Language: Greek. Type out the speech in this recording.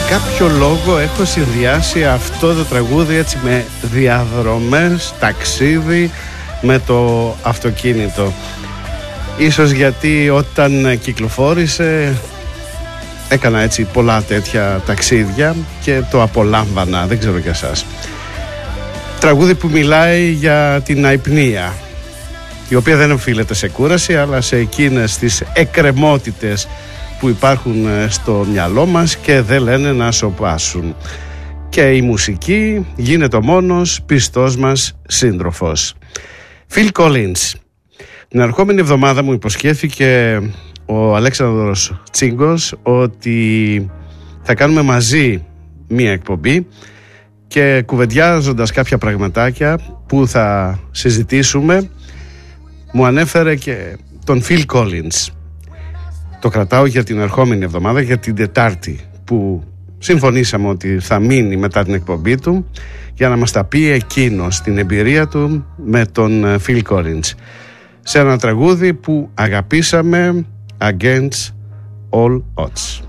κάποιο λόγο έχω συνδυάσει αυτό το τραγούδι έτσι με διαδρομές, ταξίδι με το αυτοκίνητο. Ίσως γιατί όταν κυκλοφόρησε έκανα έτσι πολλά τέτοια ταξίδια και το απολάμβανα, δεν ξέρω για εσάς. Τραγούδι που μιλάει για την αϊπνία, η οποία δεν οφείλεται σε κούραση αλλά σε εκείνες τις εκκρεμότητες που υπάρχουν στο μυαλό μας και δεν λένε να σωπάσουν. Και η μουσική γίνεται ο μόνος πιστός μας σύντροφος. Phil Collins. Την ερχόμενη εβδομάδα μου υποσχέθηκε ο Αλέξανδρος Τσίγκος ότι θα κάνουμε μαζί μία εκπομπή και κουβεντιάζοντας κάποια πραγματάκια που θα συζητήσουμε μου ανέφερε και τον Phil Collins. Το κρατάω για την ερχόμενη εβδομάδα, για την Τετάρτη που συμφωνήσαμε ότι θα μείνει μετά την εκπομπή του για να μας τα πει εκείνος την εμπειρία του με τον Phil Collins σε ένα τραγούδι που αγαπήσαμε, Against All Odds.